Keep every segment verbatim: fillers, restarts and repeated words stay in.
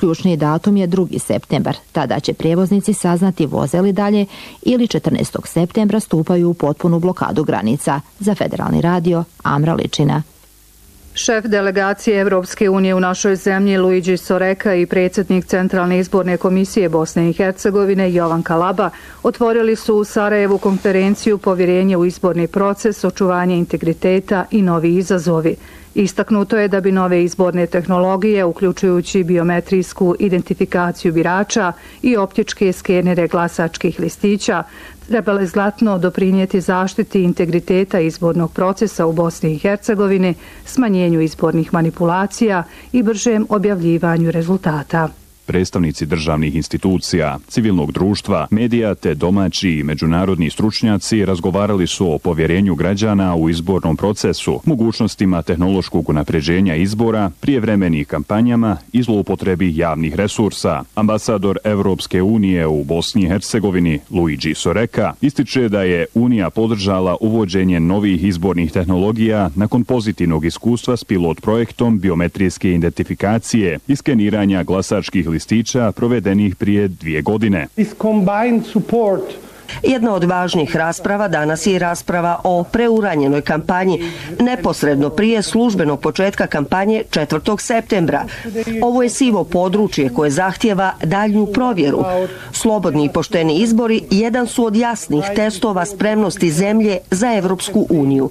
ključni datum je drugi septembar. Tada će prijevoznici saznati voze li dalje ili četrnaestog septembra stupaju u potpunu blokadu granica. Za Federalni radio, Amra Ličina. Šef delegacije Evropske unije u našoj zemlji Luigi Soreka i predsjednik Centralne izborne komisije Bosne i Hercegovine Jovan Kalaba otvorili su u Sarajevu konferenciju Povjerenje u izborni proces, očuvanje integriteta i novi izazovi. Istaknuto je da bi nove izborne tehnologije, uključujući biometrijsku identifikaciju birača i optičke skenere glasačkih listića, trebale znatno doprinijeti zaštiti integriteta izbornog procesa u Bosni i Hercegovini, smanjenju izbornih manipulacija i bržem objavljivanju rezultata. Predstavnici državnih institucija, civilnog društva, medija te domaći i međunarodni stručnjaci razgovarali su o povjerenju građana u izbornom procesu, mogućnostima tehnološkog unapređenja izbora, prijevremenih kampanjama i zloupotrebi javnih resursa. Ambasador Evropske unije u Bosni i Hercegovini Luigi Soreka ističe da je Unija podržala uvođenje novih izbornih tehnologija nakon pozitivnog iskustva s pilot projektom biometrijske identifikacije i skeniranja glasačkih listića provedenih prije dvije godine. Jedna od važnih rasprava danas je rasprava o preuranjenoj kampanji, neposredno prije službenog početka kampanje četvrtog septembra. Ovo je sivo područje koje zahtjeva daljnju provjeru. Slobodni i pošteni izbori jedan su od jasnih testova spremnosti zemlje za Evropsku uniju.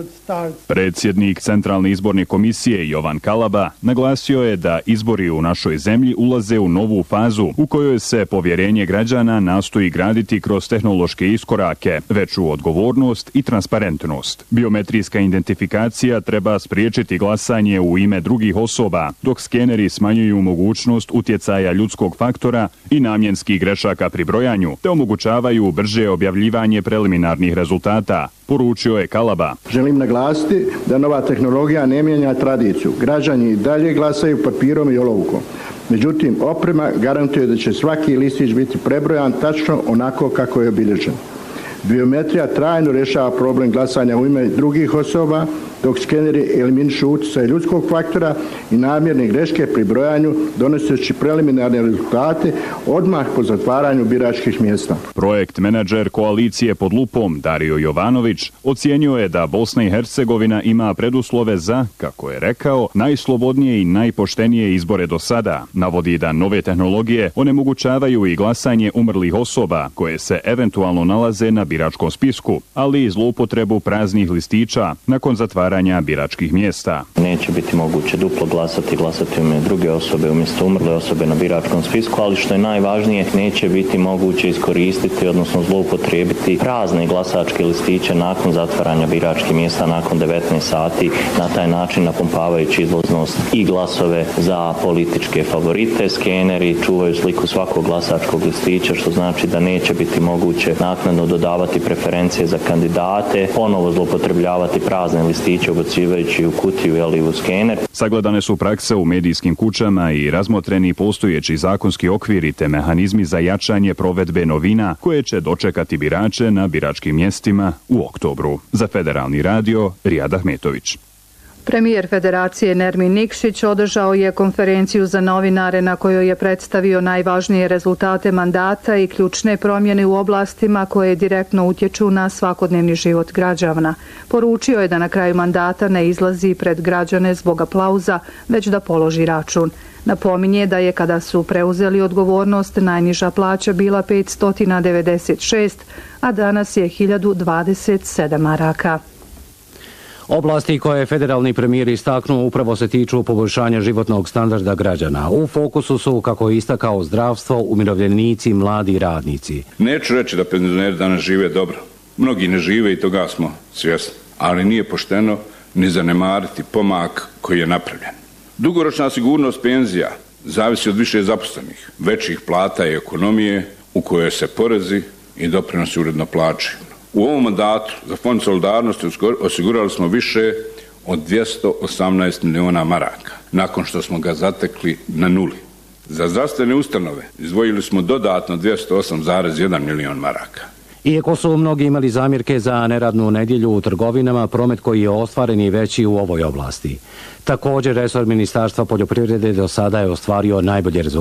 Predsjednik Centralne izborne komisije Jovan Kalaba naglasio je da izbori u našoj zemlji ulaze u novu fazu u kojoj se povjerenje građana nastoji graditi kroz tehnološke iskorake, veću odgovornost i transparentnost. Biometrijska identifikacija treba spriječiti glasanje u ime drugih osoba, dok skeneri smanjuju mogućnost utjecaja ljudskog faktora i namjenskih grešaka pri brojanju, te omogućavaju brže objavljivanje preliminarnih rezultata, poručio je Kalaba. Želim naglasiti da nova tehnologija ne mijenja tradiciju. Građani dalje glasaju papirom i olovkom. Međutim, oprema garantuje da će svaki listić biti prebrojan tačno onako kako je obilježen. Biometrija trajno rješava problem glasanja u ime drugih osoba, dok skeneri eliminišu utjecaj ljudskog faktora i namjerne greške pri brojanju, donoseći preliminarne rezultate odmah po zatvaranju biračkih mjesta. Projekt menadžer koalicije pod lupom Dario Jovanović ocijenio je da Bosna i Hercegovina ima preduslove za, kako je rekao, najslobodnije i najpoštenije izbore do sada. Navodi da nove tehnologije onemogućavaju i glasanje umrlih osoba koje se eventualno nalaze na biračkom spisku, ali i zloupotrebu praznih listića nakon zatvaranja biračkih mjesta. Neće biti moguće duplo glasati, glasati u ime druge osobe umjesto umrle osobe na biračkom spisku, ali što je najvažnije, neće biti moguće iskoristiti, odnosno zloupotrijebiti prazne glasačke listiće nakon zatvaranja biračkih mjesta nakon devetnaest sati, na taj način napumpavajući izlaznost i glasove za političke favorite. Skeneri čuvaju sliku svakog glasačkog listića, što znači da neće biti moguće naknadno dodavati preferencije za kandidate, ponovo zloupotrebljavati prazne listiće ubacivajući u kutiju ili u skener. Sagledane su prakse u medijskim kućama i razmotreni postojeći zakonski okviri te mehanizmi za jačanje provedbe novina koje će dočekati birače na biračkim mjestima u oktobru. Za Federalni radio, Rijad Ahmetović. Premijer Federacije Nermin Nikšić održao je konferenciju za novinare na kojoj je predstavio najvažnije rezultate mandata i ključne promjene u oblastima koje direktno utječu na svakodnevni život građana. Poručio je da na kraju mandata ne izlazi pred građane zbog aplauza, već da položi račun. Napominje da je kada su preuzeli odgovornost najniža plaća bila petsto devedeset šest, a danas je hiljadu dvadeset sedam maraka. Oblasti koje je federalni premijer istaknuo upravo se tiču poboljšanja životnog standarda građana. U fokusu su, kako je istakao, zdravstvo, umirovljenici, mladi radnici. Neću reći da penzioneri danas žive dobro. Mnogi ne žive i toga smo svjesni. Ali nije pošteno ni zanemariti pomak koji je napravljen. Dugoročna sigurnost penzija zavisi od više zaposlenih, većih plata i ekonomije u kojoj se porezi i doprinosi uredno plaćaju. U ovom mandatu za Fond solidarnosti osigurali smo više od dvjesto osamnaest miliona maraka, nakon što smo ga zatekli na nuli. Za zdravstvene ustanove izdvojili smo dodatno dvjesto osam zarez jedan milion maraka. Iako su mnogi imali zamjerke za neradnu nedjelju u trgovinama, promet koji je ostvaren je veći u ovoj oblasti. Također, resor Ministarstva poljoprivrede do sada je ostvario najbolje rezultate.